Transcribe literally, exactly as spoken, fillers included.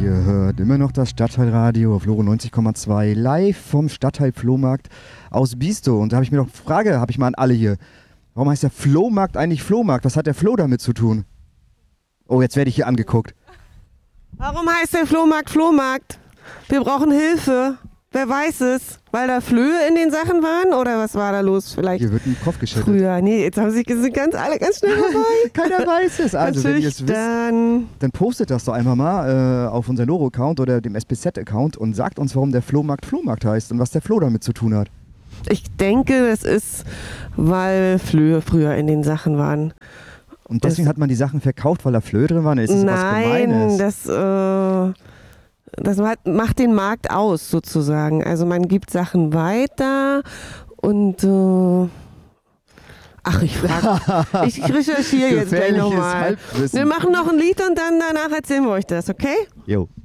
Ihr hört immer noch das Stadtteilradio auf Loro neunzig Komma zwei, live vom Stadtteil Flohmarkt aus Biestow. Und da habe ich mir noch eine Frage, habe ich mal an alle hier. Warum heißt der Flohmarkt eigentlich Flohmarkt? Was hat der Floh damit zu tun? Oh, jetzt werde ich hier angeguckt. Warum heißt der Flohmarkt Flohmarkt? Wir brauchen Hilfe. Wer weiß es? Weil da Flöhe in den Sachen waren? Oder was war da los vielleicht? Hier wird ein Kopf geschüttelt. Früher. Nee, jetzt haben sich sind ganz alle ganz schnell vorbei. Keiner weiß es. Also, wenn ihr es wisst, dann dann postet das doch einfach mal äh, auf unserem Loro-Account oder dem S P Z-Account und sagt uns, warum der Flohmarkt Flohmarkt heißt und was der Floh damit zu tun hat. Ich denke, das ist, weil Flöhe früher in den Sachen waren. Und deswegen das, hat man die Sachen verkauft, weil da Flöhe drin waren? Ist das was Gemeines? Nein, das, äh, das macht den Markt aus sozusagen. Also man gibt Sachen weiter und äh, ach, ich frage, ich recherchiere jetzt gleich nochmal. Wir machen noch ein Lied und dann danach erzählen wir euch das, okay? Jo.